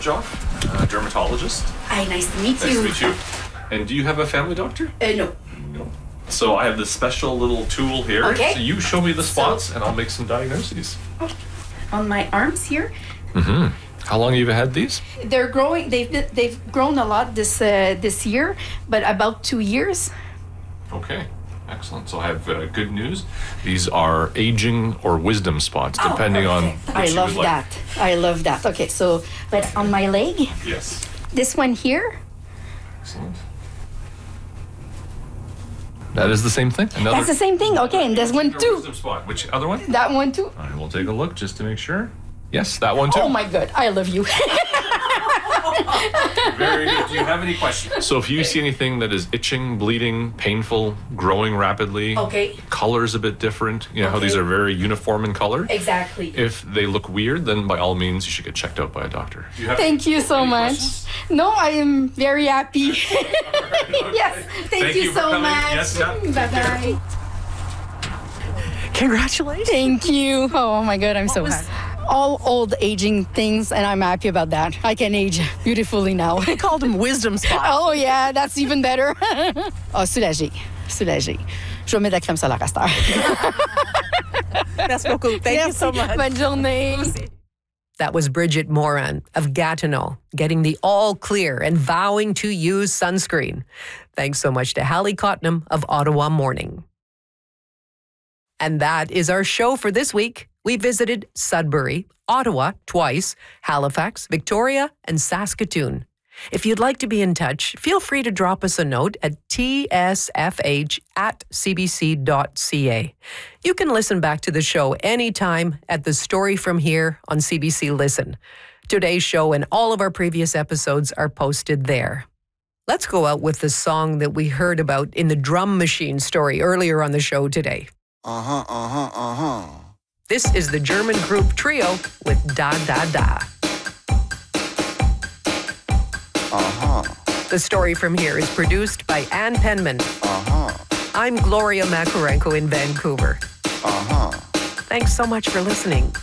Berjoff, dermatologist. Hi, nice to meet Nice you. to meet you. And do you have a family doctor? No. No. So I have this special little tool here. Okay. So you show me the spots and I'll make some diagnoses. On my arms here, How long have you had these? they're growing. They've grown a lot this year, but about 2 years. Okay. Excellent. So I have good news. These are aging or wisdom spots, depending on what I you love would that. like. I love that. Okay, so but on my leg, Yes. this one here. Excellent. That is the same thing? Another, That's the same thing. Okay, and this one Or too. wisdom spot. Which other one? That one too. I will take a look just to make sure. Yes, that one too. Oh my God, I love you. Very good. Do you have any questions? So if you see anything that is itching, bleeding, painful, growing rapidly, Okay. color's a bit different, you know how Okay. these are very uniform in color. Exactly. If they look weird, then by all means you should get checked out by a doctor. Do you have Thank you so any much. questions? No, I am very happy. Yes, thank you for so coming. much. Yes, yeah. Bye bye. Congratulations. Thank you. Oh my God, I'm so happy. All old aging things, and I'm happy about that. I can age beautifully now. They called them wisdom spots. Oh yeah, that's even better. Oh, soulagé. Soulagé. Je vais mettre de la crème solaire à cette heure. Merci beaucoup. Thank you so much. Bonne journée. That was Bridget Moran of Gatineau, getting the all clear and vowing to use sunscreen. Thanks so much to Hallie Cottenham of Ottawa Morning. And that is our show for this week. We visited Sudbury, Ottawa twice, Halifax, Victoria, and Saskatoon. If you'd like to be in touch, feel free to drop us a note at tsfh@cbc.ca. You can listen back to the show anytime at The Story From Here on CBC Listen. Today's show and all of our previous episodes are posted there. Let's go out with the song that we heard about in the drum machine story earlier on the show today. This is the German group Trio with Da Da Da. The Story From Here is produced by Ann Penman. I'm Gloria Makorenko in Vancouver. Thanks so much for listening.